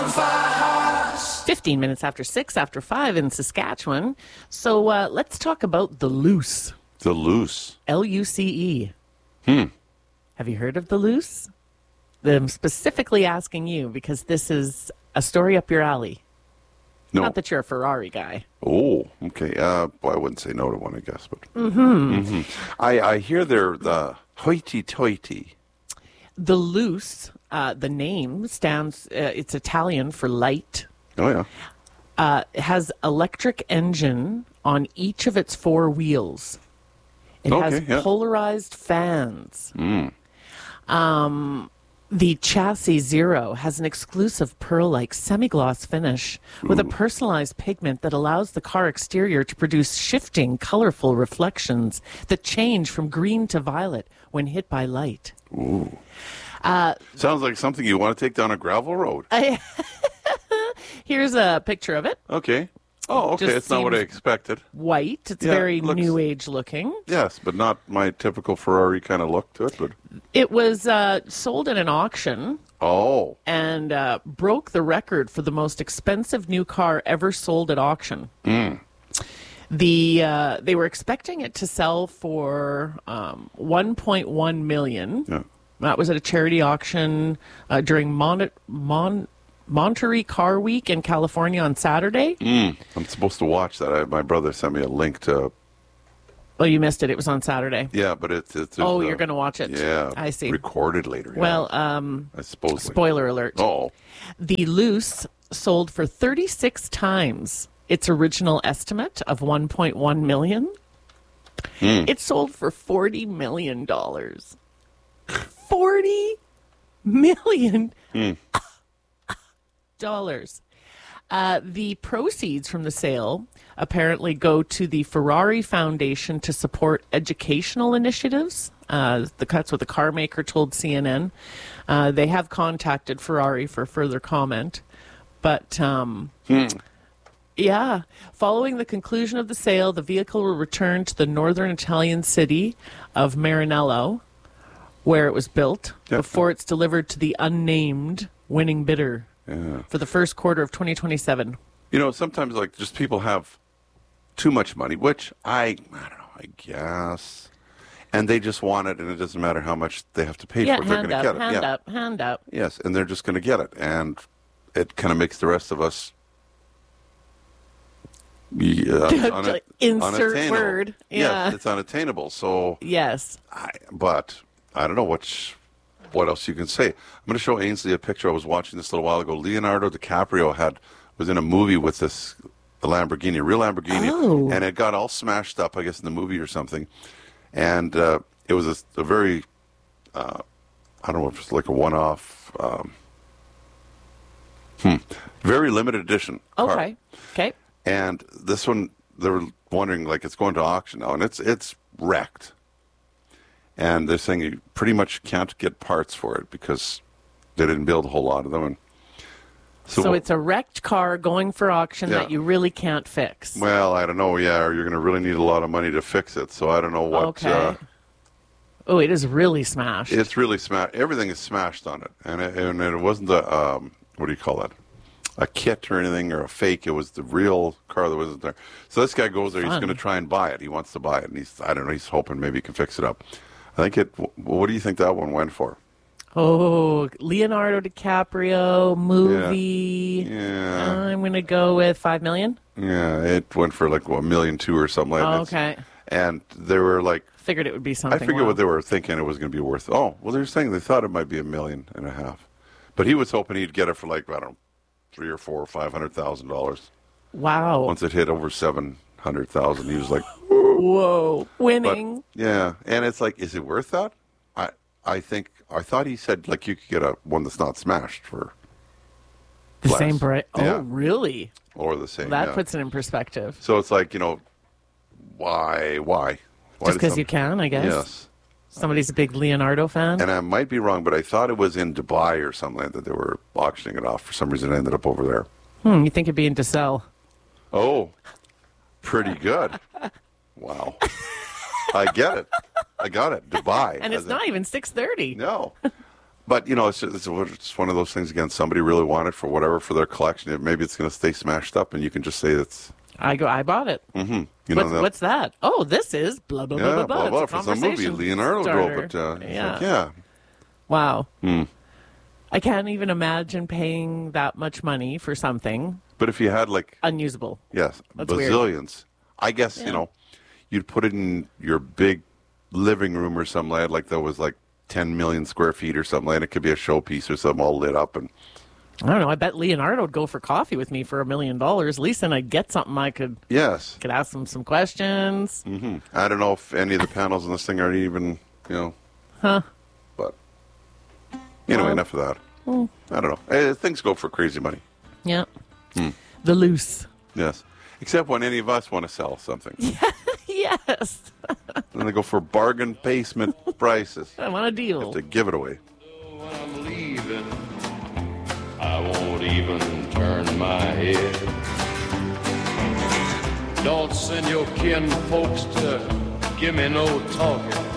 15 minutes after 6, after 5 in Saskatchewan. So let's talk about the Luce. The Luce. Luce. Have you heard of the Luce? I'm specifically asking you because this is a story up your alley. No. Not that you're a Ferrari guy. Oh, okay. Well, I wouldn't say no to one, I guess. But I hear they're the hoity-toity. The Luce, the name stands, it's Italian for light. Oh, yeah. It has electric engine on each of its 4 wheels. It has polarized fans. The Chassis Zero has an exclusive pearl-like semi-gloss finish with a personalized pigment that allows the car exterior to produce shifting, colorful reflections that change from green to violet when hit by light. Ooh. Sounds like something you want to take down a gravel road. Here's a picture of it. Okay. Oh, okay. It's not what I expected. White. It's very new age looking. Yes, but not my typical Ferrari kind of look to it. But it was sold in an auction. Oh. And broke the record for the most expensive new car ever sold at auction. They were expecting it to sell for $1.1 million. Yeah. That was at a charity auction during Monterey Car Week in California on Saturday. I'm supposed to watch that. My brother sent me a link to. Oh, you missed it. It was on Saturday. Yeah, but it's you're going to watch it. Yeah, I see. Recorded later. Well, I suppose. Spoiler alert. Oh, the Luce sold for 36 times its original estimate of $1.1 million. It sold for $40 million. $40 million. The proceeds from the sale apparently go to the Ferrari Foundation to support educational initiatives. That's what the car maker told CNN. They have contacted Ferrari for further comment. But, yeah, following the conclusion of the sale, the vehicle will return to the northern Italian city of Maranello, where it was built, before it's delivered to the unnamed winning bidder. Yeah. For the first quarter of 2027. You know, sometimes like just people have too much money, which I don't know, I guess, and they just want it, and it doesn't matter how much they have to pay for it. They're going to get it. Hand up. Yes, and they're just going to get it, and it kind of makes the rest of us insert word. Yeah. Yes, it's unattainable. So yes, but I don't know what else you can say. I'm going to show Ainsley a picture. I was watching this a little while ago. Leonardo DiCaprio was in a movie with a Lamborghini, a real Lamborghini, and it got all smashed up, I guess, in the movie or something. And it was a very, I don't know if it's like a one-off, very limited edition car. Okay. And this one, they were wondering, like, it's going to auction now, and it's wrecked. And they're saying you pretty much can't get parts for it because they didn't build a whole lot of them. And so it's a wrecked car going for auction that you really can't fix. Well, I don't know. Yeah, or you're going to really need a lot of money to fix it. So I don't know what. Okay. It is really smashed. It's really smashed. Everything is smashed on it, and it wasn't the what do you call that? A kit or anything or a fake. It was the real car that wasn't there. So this guy goes there. He's going to try and buy it. He wants to buy it, and I don't know. He's hoping maybe he can fix it up. I think what do you think that one went for? Oh, Leonardo DiCaprio movie. Yeah. I'm going to go with $5 million. Yeah, it went for like $1.2 million or something like that. Okay. And they were like... Figured it would be something. I figured what they were thinking it was going to be worth. Oh, well, they were saying they thought it might be $1.5 million. But he was hoping he'd get it for like, I don't know, $300,000 or $400,000 or $500,000. Wow. Once it hit over $700,000, he was like... Whoa, winning. But, yeah, and it's like, is it worth that? I thought he said like you could get one that's not smashed for the less. same price. Yeah. Oh, really? Or the same. That puts it in perspective. So it's like, why? Just because you can, I guess. Yes. Somebody's a big Leonardo fan. And I might be wrong, but I thought it was in Dubai or something like that. They were auctioning it off for some reason. It ended up over there. You think it'd be in DeSalle? Oh, pretty good. Wow. I get it. I got it. Dubai. And it's not even 6:30. No. But, it's one of those things, again, somebody really wanted for whatever for their collection. Maybe it's going to stay smashed up, and you can just say it's... I bought it. Mm-hmm. What's that? Oh, this is blah, blah, blah, blah, blah. It's a for some movie. Leonardo drove it. Yeah. Wow. I can't even imagine paying that much money for something. But if you had, unusable. Yes, That's bazillions. Weird. I guess, you'd put it in your big living room or something like that was 10 million square feet or something like that. It could be a showpiece or something all lit up. And I don't know. I bet Leonardo would go for coffee with me for $1 million. At least then I'd get something I could ask him some questions. Mm-hmm. I don't know if any of the panels in this thing are even, Huh. But anyway, enough of that. I don't know. Things go for crazy money. Yeah. The loose. Yes. Except when any of us want to sell something. Yes. Then they go for bargain basement prices. I want a deal. You have to give it away. When I'm leaving, I won't even turn my head. Don't send your kin folks to give me no talking.